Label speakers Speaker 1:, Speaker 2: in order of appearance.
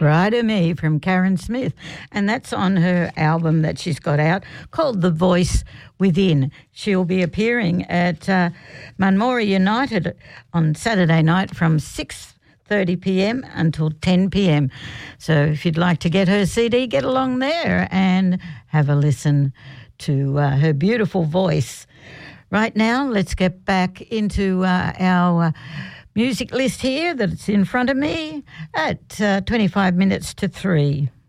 Speaker 1: Cry to Me from Karen Smith. And that's on her album that she's got out called The Voice Within. She'll be appearing at Manmora United on Saturday night from 6:30 p.m. until 10 p.m. So if you'd like to get her CD, get along there and have a listen to her beautiful voice. Right now, let's get back into our music list here that's in front of me at 25 minutes to 3.